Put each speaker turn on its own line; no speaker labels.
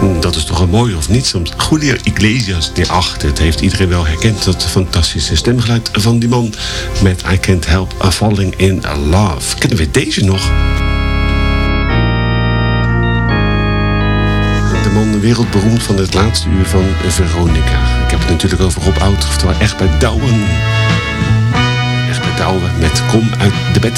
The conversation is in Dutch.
Dat is toch wel mooi, of niet? Soms Julio Iglesias, het heeft iedereen wel herkend. Dat fantastische stemgeluid van die man met I Can't Help Falling in Love. Kennen we deze nog? De man wereldberoemd van het laatste uur van Veronica. Ik heb het natuurlijk over Rob Oud, oftewel Echt bij Douwen. Echt bij Douwen met Kom uit de bed.